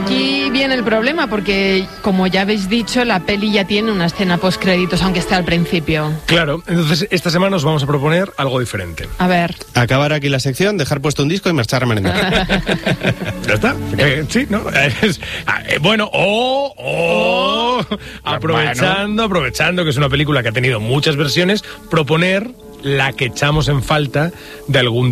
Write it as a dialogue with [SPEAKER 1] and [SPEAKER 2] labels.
[SPEAKER 1] aquí viene el problema, porque como ya habéis dicho, la peli ya tiene una escena postcréditos, aunque esté al principio.
[SPEAKER 2] Claro, entonces esta semana os vamos a proponer algo diferente.
[SPEAKER 1] A ver.
[SPEAKER 3] Acabar aquí la sección, dejar puesto un disco y marchar a merendar.
[SPEAKER 2] ¿Ya está? Sí, ¿no? Bueno, aprovechando que es una película que ha tenido muchas versiones, proponer la que echamos en falta de algún